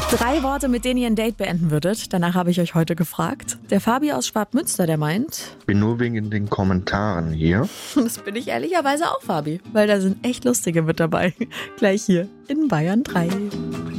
3 Worte, mit denen ihr ein Date beenden würdet. Danach habe ich euch heute gefragt. Der Fabi aus Schwabmünster, der meint... Bin nur wegen den Kommentaren hier. Das bin ich ehrlicherweise auch, Fabi. Weil da sind echt lustige mit dabei. Gleich hier in Bayern 3.